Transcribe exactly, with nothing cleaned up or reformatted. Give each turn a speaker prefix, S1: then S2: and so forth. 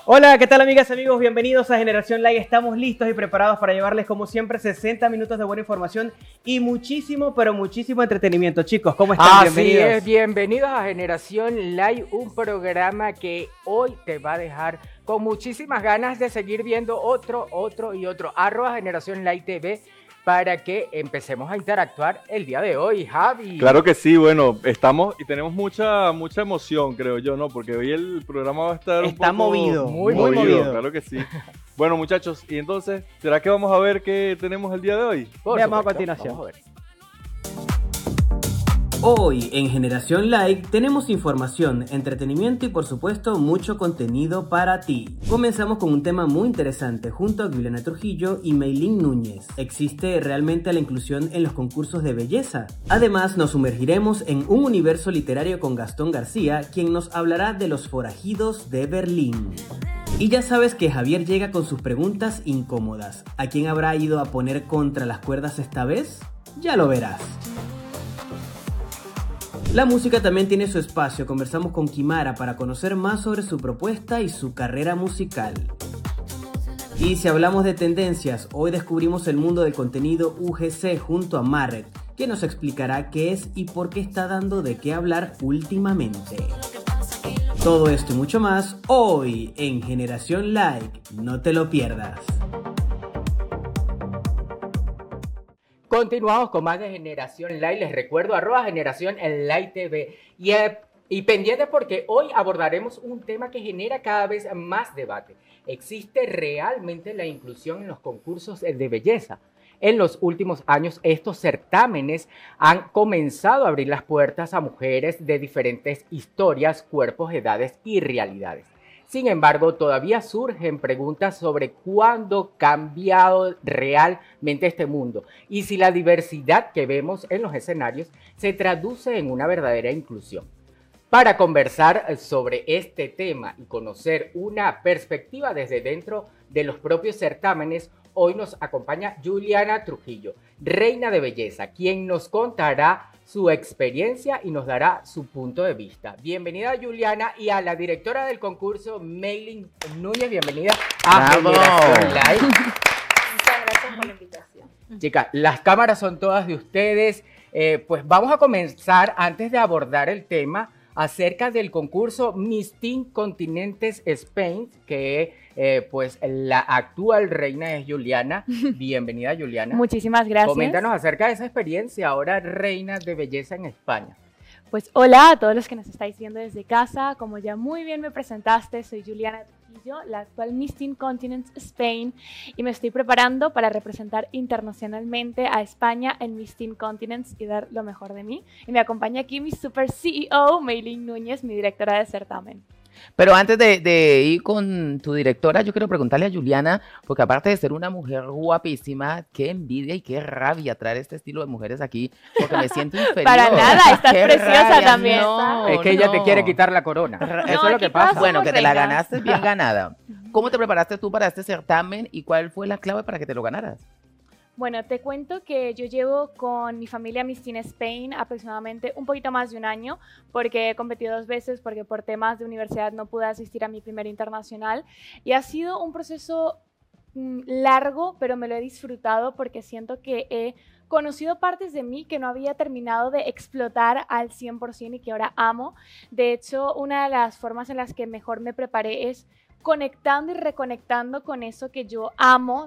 S1: Hola, ¿qué tal amigas, amigos? Bienvenidos a Generación Like. Estamos listos y preparados para llevarles, como siempre, sesenta minutos de buena información y muchísimo, pero muchísimo entretenimiento. Chicos, ¿cómo están?
S2: Así
S1: Bienvenidos.
S2: es, bienvenidos a Generación Like, un programa que hoy te va a dejar con muchísimas ganas de seguir viendo otro, otro y otro. Arroba Generación Like T V para que empecemos a interactuar el día de hoy, Javi.
S3: Claro que sí, bueno, estamos y tenemos mucha mucha emoción, creo yo, ¿no? Porque hoy el programa va a estar
S1: Está
S3: un poco
S1: movido,
S2: muy,
S1: muy movido.
S3: Claro que sí. Bueno, muchachos, y entonces, ¿será que vamos a ver qué tenemos el día de hoy?
S2: Por
S1: Veamos a
S2: supuesto,
S1: continuación.
S2: vamos a ver.
S1: Hoy en Generación Like tenemos información, entretenimiento y por supuesto mucho contenido para ti. Comenzamos con un tema muy interesante junto a Juliana Trujillo y Maylin Núñez. ¿Existe realmente la inclusión en los concursos de belleza? Además nos sumergiremos en un universo literario con Gastón García, quien nos hablará de los forajidos de Berlín. Y ya sabes que Javier llega con sus preguntas incómodas. ¿A quién habrá ido a poner contra las cuerdas esta vez? Ya lo verás. La música también tiene su espacio. Conversamos con Kimara para conocer más sobre su propuesta y su carrera musical. Y si hablamos de tendencias, hoy descubrimos el mundo del contenido U G C junto a Marret, que nos explicará qué es y por qué está dando de qué hablar últimamente. Todo esto y mucho más hoy en Generación Like. No te lo pierdas.
S2: Continuamos con más de Generación Like. Les recuerdo, arroba Generación Like T V. Y, eh, y pendiente porque hoy abordaremos un tema que genera cada vez más debate. ¿Existe realmente la inclusión en los concursos de belleza? En los últimos años, estos certámenes han comenzado a abrir las puertas a mujeres de diferentes historias, cuerpos, edades y realidades. Sin embargo, todavía surgen preguntas sobre cuándo ha cambiado realmente este mundo y si la diversidad que vemos en los escenarios se traduce en una verdadera inclusión. Para conversar sobre este tema y conocer una perspectiva desde dentro de los propios certámenes, hoy nos acompaña Juliana Trujillo, reina de belleza, quien nos contará su experiencia y nos dará su punto de vista. Bienvenida Juliana y a la directora del concurso, Maylin Núñez. Bienvenida a Generación Like.
S4: Muchas gracias por la invitación.
S2: Chicas, las cámaras son todas de ustedes. Eh, pues vamos a comenzar, antes de abordar el tema, acerca del concurso Miss Teen Continentes Spain, que eh, pues la actual reina es Juliana. Bienvenida, Juliana.
S4: Muchísimas gracias.
S2: Coméntanos acerca de esa experiencia, ahora reina de belleza en España.
S4: Pues hola a todos los que nos estáis viendo desde casa. Como ya muy bien me presentaste, soy Juliana Trujillo, la actual Miss Teen Continents Spain, y me estoy preparando para representar internacionalmente a España en Miss Teen Continents y dar lo mejor de mí. Y me acompaña aquí mi super C E O, Maylin Núñez, mi directora de certamen.
S5: Pero antes de, de ir con tu directora, yo quiero preguntarle a Juliana, porque aparte de ser una mujer guapísima, qué envidia y qué rabia traer este estilo de mujeres aquí, porque me siento inferior.
S4: Para nada, estás
S5: Qué
S4: preciosa
S5: rabia,
S4: también.
S5: no,
S2: es que ella
S5: no.
S2: te quiere quitar la corona.
S5: No,
S2: Eso es lo
S4: aquí
S2: que pasa.
S4: todas
S5: Bueno,
S4: somos
S5: que te la
S4: reinas.
S5: ganaste bien ganada. ¿Cómo te preparaste tú para este certamen y cuál fue la clave para que te lo ganaras?
S4: Bueno, te cuento que yo llevo con mi familia Miss Teen Spain aproximadamente un poquito más de un año, porque he competido dos veces, porque por temas de universidad no pude asistir a mi primer internacional, y ha sido un proceso mm, largo, pero me lo he disfrutado porque siento que he conocido partes de mí que no había terminado de explotar al cien por ciento y que ahora amo. De hecho, una de las formas en las que mejor me preparé es conectando y reconectando con eso que yo amo